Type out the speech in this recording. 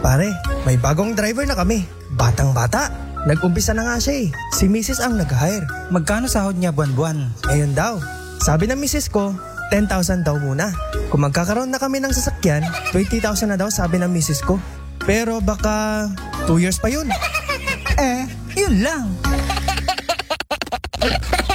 Pare, may bagong driver na kami. Batang-bata. Nag-umpisa na nga siya eh. Si Mrs. ang nag-hire. Magkano sahod niya buwan-buwan? Ngayon daw. Sabi ng Mrs. ko, 10,000 daw muna. Kung magkakaroon na kami ng sasakyan, 20,000 na daw sabi ng Mrs. ko. Pero baka 2 years pa yun. Yun lang.